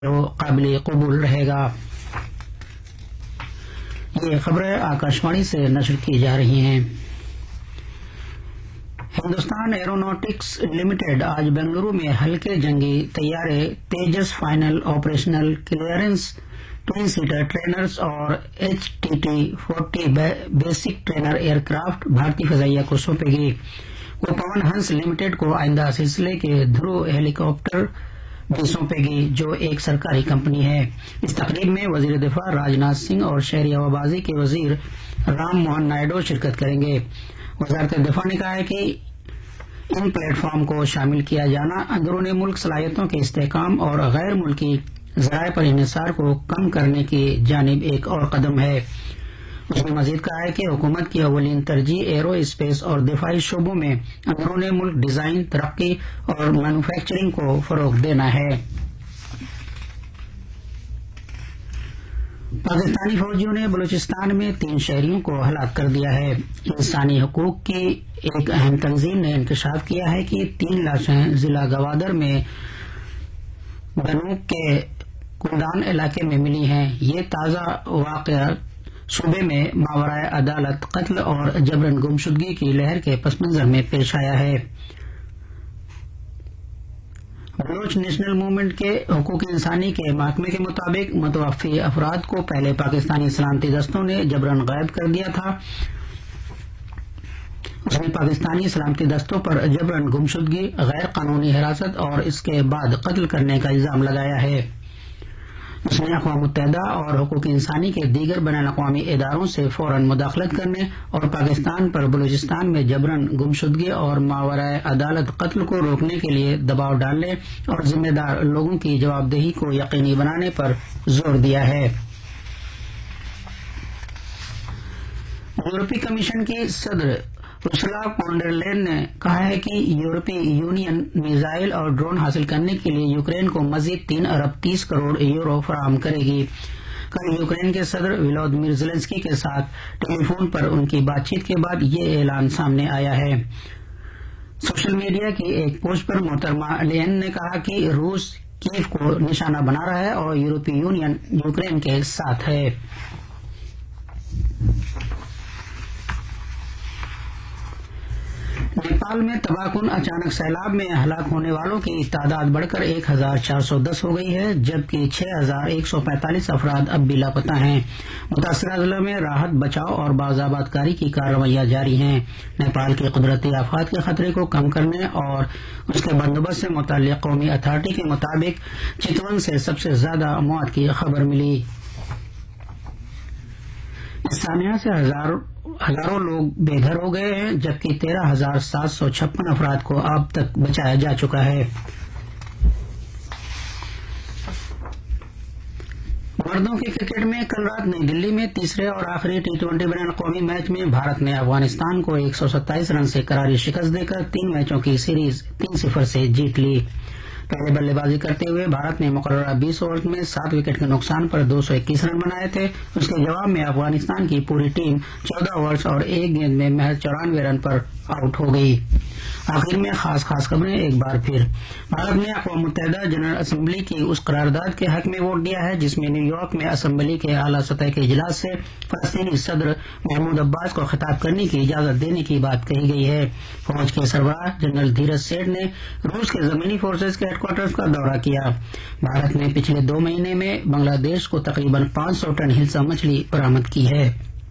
وہ قابل قبول رہے گا۔ یہ خبریں آکاشوانی سے نشر کی جا رہی ہیں۔ ہندوستان ایروناٹکس لمیٹڈ آج بنگلورو میں ہلکے جنگی طیارے Tejas final operational clearance twin seater trainers اور HTT-40 basic trainer year craft بھارتی فضائیہ کو سونپے گی۔ وہ پون ہنس لمیٹڈ کو آئندہ سلسلے کے دھرو ہیلی کاپٹر بھی سونپے گی، جو ایک سرکاری کمپنی ہے۔ اس تقریب میں وزیر دفاع راجناتھ سنگھ اور شہری ہوابازی کے وزیر رام موہن نائیڈو شرکت کریں گے۔ وزارت دفاع نے کہا ہے کہ ان پلیٹ فارم کو شامل کیا جانا اندرون ملک صلاحیتوں کے استحکام اور غیر ملکی ذرائع پر انحصار کو کم کرنے کی جانب ایک اور قدم ہے۔ اس نے مزید کہا ہے کہ حکومت کی اولین ترجیح ایرو اسپیس اور دفاعی شعبوں میں اندرون ملک ڈیزائن، ترقی اور مینوفیکچرنگ کو فروغ دینا ہے۔ پاکستانی فوجیوں نے بلوچستان میں 3 شہریوں کو ہلاک کر دیا ہے۔ انسانی حقوق کی ایک اہم تنظیم نے انکشاف کیا ہے کہ 3 لاشیں ضلع گوادر میں بنوک کے کندان علاقے میں ملی ہیں۔ یہ تازہ واقعہ صوبے میں ماورائے عدالت قتل اور جبرن گمشدگی کی لہر کے پس منظر میں پیش آیا ہے۔ بلوچ نیشنل موومنٹ کے حقوق انسانی کے محکمے کے مطابق متوفی افراد کو پہلے پاکستانی سلامتی دستوں نے جبرن غائب کر دیا تھا۔ اس نے پاکستانی سلامتی دستوں پر جبرن گمشدگی، غیر قانونی حراست اور اس کے بعد قتل کرنے کا الزام لگایا ہے۔ اس نے اقوام متحدہ اور حقوق انسانی کے دیگر بین الاقوامی اداروں سے فوراً مداخلت کرنے اور پاکستان پر بلوچستان میں جبرن گمشدگی اور ماورائے عدالت قتل کو روکنے کے لیے دباؤ ڈالنے اور ذمہ دار لوگوں کی جواب دہی کو یقینی بنانے پر زور دیا ہے۔ یورپی کمیشن کی صدر ارسولا فون ڈر لائن نے کہا ہے کہ یورپی یونین میزائل اور ڈرون حاصل کرنے کے لیے یوکرین کو مزید 3 ارب 30 کروڑ یورو فراہم کرے گی۔ کل یوکرین کے صدر ولودیمیر زیلنسکی کے ساتھ ٹیلی فون پر ان کی بات چیت کے بعد یہ اعلان سامنے آیا ہے۔ سوشل میڈیا کی ایک پوسٹ پر محترمہ لین نے کہا کہ روس کیف کو نشانہ بنا رہا ہے اور یورپی یونین یوکرین کے ساتھ ہے۔ نیپال میں تباہ کن اچانک سیلاب میں ہلاک ہونے والوں کی تعداد بڑھ کر 1410 ہو گئی ہے، جبکہ 6145 افراد اب بھی لاپتہ ہیں۔ متاثرہ ضلع میں راحت، بچاؤ اور بازآباد کاری کی کارروائیاں جاری ہیں۔ نیپال کے قدرتی آفات کے خطرے کو کم کرنے اور اس کے بندوبست سے متعلق قومی اتھارٹی کے مطابق چتون سے سب سے زیادہ موت کی خبر ملی۔ اس سانحہ سے ہزاروں لوگ بے گھر ہو گئے ہیں، جبکہ 13,756 افراد کو اب تک بچایا جا چکا ہے۔ مردوں کے کرکٹ میں کل رات نئی دلی میں تیسرے اور آخری T20 بین الاقوامی میچ میں بھارت نے افغانستان کو 127 رن سے کراری شکست دے کر 3 میچوں کی سیریز 3-0 سے جیت لی۔ پہلے بلے بازی کرتے ہوئے بھارت نے مقررہ 20 اوور میں 7 وکٹ کے نقصان پر 221 رن بنائے تھے۔ اس کے جواب میں افغانستان کی پوری ٹیم 14 اوورز اور 1 گیند میں محض 94 رن پر آؤٹ ہو گئی۔ آخر میں خاص خبریں ایک بار پھر۔ بھارت نے اقوام متحدہ جنرل اسمبلی کی اس قرارداد کے حق میں ووٹ دیا ہے جس میں نیو یارک میں اسمبلی کے اعلیٰ سطح کے اجلاس سے فلسطینی صدر محمود عباس کو خطاب کرنے کی اجازت دینے کی بات کہی گئی ہے۔ فوج کے سربراہ جنرل دھیرج سیٹھ نے روس کے زمینی فورسز کے ہیڈ کوارٹرز کا دورہ کیا۔ بھارت نے پچھلے 2 مہینے میں بنگلہ دیش کو تقریباً 500 ٹن ہلسا مچھلی برآمد کی ہے۔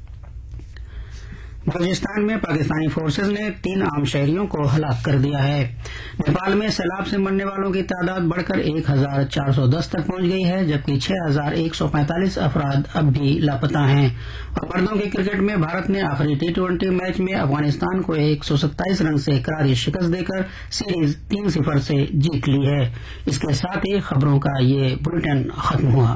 بلوچستان میں پاکستانی فورسز نے 3 عام شہریوں کو ہلاک کر دیا ہے۔ نیپال میں سیلاب سے مرنے والوں کی تعداد بڑھ کر 1410 تک پہنچ گئی ہے، جبکہ 6145 افراد اب بھی لاپتہ ہیں۔ اور مردوں کے کرکٹ میں بھارت نے آخری T20 میچ میں افغانستان کو 127 رن سے کراری شکست دے کر سیریز 3-0 سے جیت لی ہے۔ اس کے ساتھ ہی خبروں کا یہ بلیٹن ختم ہوا۔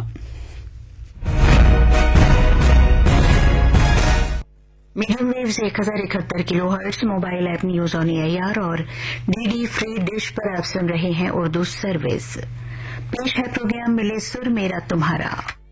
Medium views 1071 kilo hertz mobile app news on year اور DD فری ڈش پر آپ سن رہے ہیں اردو سروس۔ پیش ہے پروگرام ملے سر میرا تمہارا۔